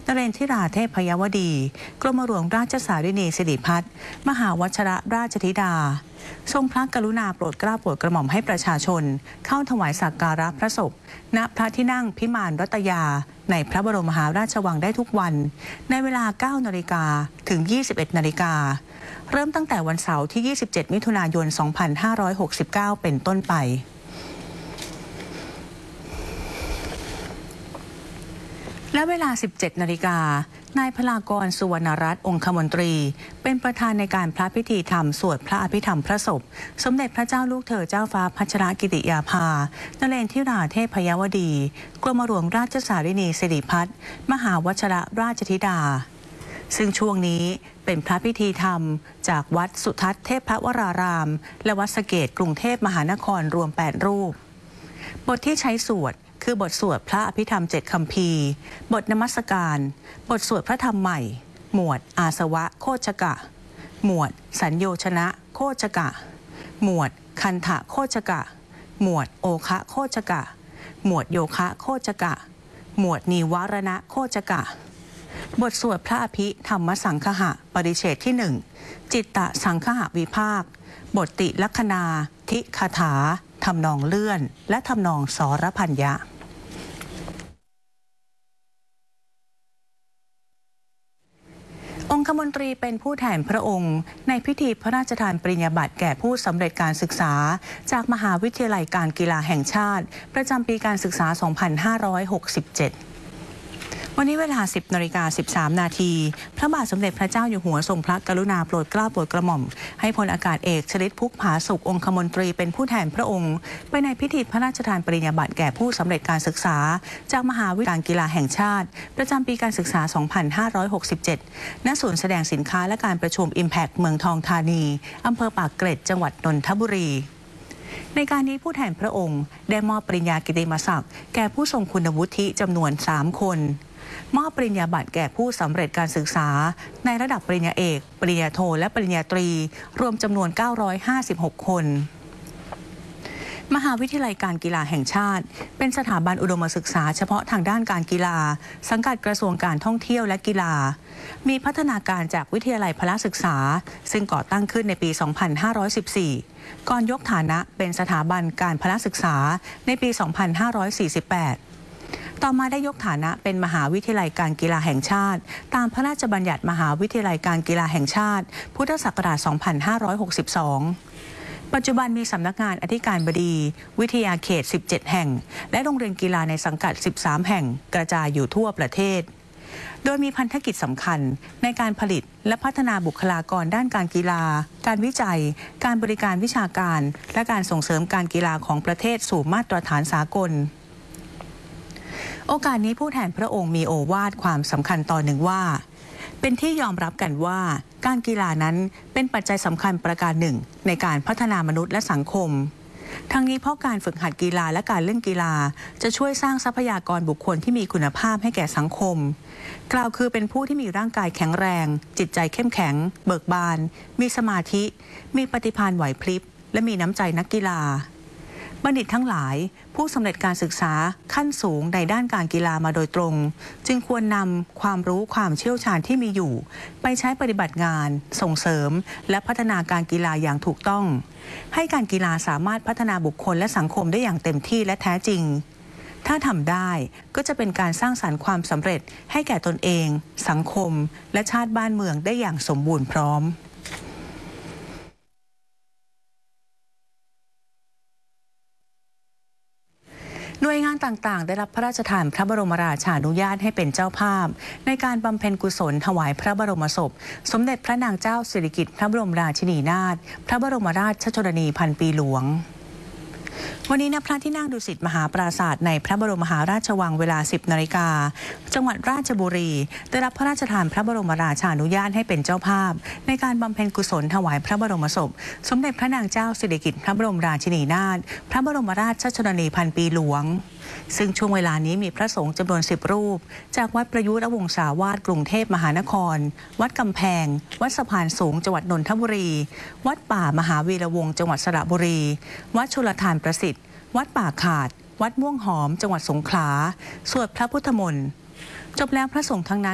นเรนทิราเทพยวดีกรมหลวงราชสารินีสิริพัฒน์มหาวชรราชธิดาทรงพระกรุณาโปรดเกล้าโปรดกระหม่อมให้ประชาชนเข้าถวายสักการะพระศพณพระที่นั่งพิมานรัตยาในพระบรมมหาราชวังได้ทุกวันในเวลา 9 นาฬิกาถึง 21 นาฬิกาเริ่มตั้งแต่วันเสาร์ที่ 27 มิถุนายน 2569 เป็นต้นไปและเวลา 17 นาฬิกานายพลากร สุวรรณรัตน์องคมนตรีเป็นประธานในการพระพิธีธรรมสวดพระอภิธรรมพระศพสมเด็จพระเจ้าลูกเธอเจ้าฟ้าพัชรกิติยาภานเรนทิราเทพยวดีกรมหลวงราชสารินีสิริพัฒน์มหาวชรราชธิดาซึ่งช่วงนี้เป็นพระพิธีธรรมจากวัดสุทัศน์เทพวรารามและวัดสะเกษกรุงเทพมหานครรวม 8 รูปบทที่ใช้สวดคือบทสวดพระอภิธรรม7 คัมภีร์บทนมัสการบทสวดพระธรรมใหม่หมวดอาสวะโคชกะหมวดสัญโยชนะโคชกะหมวดคันธะโคชกะหมวดโอคะโคชกะหมวดโยคะโคชกะหมวดนิวรณะโคชกะบทสวดพระอภิธรรมสังคหะปริเฉดที่ 1จิตตสังคหวิภาคบทติลัคนาทิคาถาทำนองเลื่อนและทำนองสรพัญญะองคมนตรีเป็นผู้แทนพระองค์ในพิธีพระราชทานปริญญาบัตรแก่ผู้สำเร็จการศึกษาจากมหาวิทยาลัยการกีฬาแห่งชาติประจำปีการศึกษา 2567วันนี้เวลา 10:13 นาทีพระบาทสมเด็จพระเจ้าอยู่หัวทรงพระกรุณาโปรดเกล้าโปรดกระหม่อมให้พลอากาศเอกชลิตพุกผาสุของคมนตรีเป็นผู้แทนพระองค์ไปในพิธีพระราชทานปริญญาบัตรแก่ผู้สำเร็จการศึกษาจากมหาวิทยาลัยการกีฬาแห่งชาติประจำปีการศึกษา 2567 ณ ศูนย์แสดงสินค้าและการประชุม Impact เมืองทองธานีอำเภอปากเกร็ดจังหวัดนนทบุรีในการนี้ผู้แทนพระองค์ได้มอบปริญญากิตติมศักดิ์แก่ผู้ทรงคุณวุฒิจำนวน 3 คนมอบปริญญาบัตรแก่ผู้สำเร็จการศึกษาในระดับปริญญาเอกปริญญาโทและปริญญาตรีรวมจำนวน 956 คนมหาวิทยาลัยการกีฬาแห่งชาติเป็นสถาบันอุดมศึกษาเฉพาะทางด้านการกีฬาสังกัดกระทรวงการท่องเที่ยวและกีฬามีพัฒนาการจากวิทยาลัยพละศึกษาซึ่งก่อตั้งขึ้นในปี 2514 ก่อนยกฐานะเป็นสถาบันการพละศึกษาในปี 2548ต่อมาได้ยกฐานะเป็นมหาวิทยาลัยการกีฬาแห่งชาติตามพระราชบัญญัติมหาวิทยาลัยการกีฬาแห่งชาติพุทธศักราช 2562 ปัจจุบันมีสำนักงานอธิการบดีวิทยาเขต 17 แห่งและโรงเรียนกีฬาในสังกัด 13 แห่งกระจายอยู่ทั่วประเทศโดยมีพันธกิจสำคัญในการผลิตและพัฒนาบุคลากรด้านการกีฬาการวิจัยการบริการวิชาการและการส่งเสริมการกีฬาของประเทศสู่มาตรฐานสากลโอกาสนี้ผู้แทนพระองค์มีโอวาทความสำคัญต่อหนึ่งว่าเป็นที่ยอมรับกันว่าการกีฬานั้นเป็นปัจจัยสำคัญประการหนึ่งในการพัฒนามนุษย์และสังคมทั้งนี้เพราะการฝึกหัดกีฬาและการเล่นกีฬาจะช่วยสร้างทรัพยากรบุคคลที่มีคุณภาพให้แก่สังคมกล่าวคือเป็นผู้ที่มีร่างกายแข็งแรงจิตใจเข้มแข็งเบิกบานมีสมาธิมีปฏิภาณไหวพริบและมีน้ำใจนักกีฬาบัณฑิตทั้งหลายผู้สำเร็จการศึกษาขั้นสูงในด้านการกีฬามาโดยตรงจึงควรนำความรู้ความเชี่ยวชาญที่มีอยู่ไปใช้ปฏิบัติงานส่งเสริมและพัฒนาการกีฬาอย่างถูกต้องให้การกีฬาสามารถพัฒนาบุคคลและสังคมได้อย่างเต็มที่และแท้จริงถ้าทำได้ก็จะเป็นการสร้างสรรค์ความสำเร็จให้แก่ตนเองสังคมและชาติบ้านเมืองได้อย่างสมบูรณ์พร้อมหน่วยงานต่างๆได้รับพระราชทานพระบรมราชานุญาตให้เป็นเจ้าภาพในการบำเพ็ญกุศลถวายพระบรมศพสมเด็จพระนางเจ้าสิริกิติ์พระบรมราชินีนาถพระบรมราชชนนีพันปีหลวงวันนี้ณพระที่นั่งดุสิตมหาปราสาทในพระบรมมหาราชวังเวลา 10 นาฬิกาจังหวัดราชบุรีได้รับพระราชทานพระบรมราชานุญาตให้เป็นเจ้าภาพในการบำเพ็ญกุศลถวายพระบรมศพสมเด็จพระนางเจ้าสิริกิติ์พระบรมราชินีนาถพระบรมราชชนนีพันปีหลวงซึ่งช่วงเวลานี้มีพระสงฆ์จำนวน10 รูปจากวัดประยุทธ์วงศาวาสกรุงเทพมหานครวัดกำแพงวัดสะพานสูงจังหวัดนนทบุรีวัดป่ามหาวีระวงศ์จังหวัดสระบุรีวัดชลทานประสิทธิ์วัดป่าขาดวัดม่วงหอมจังหวัดสงขลาสวดพระพุทธมนต์จบแล้วพระสงฆ์ทั้งนั้น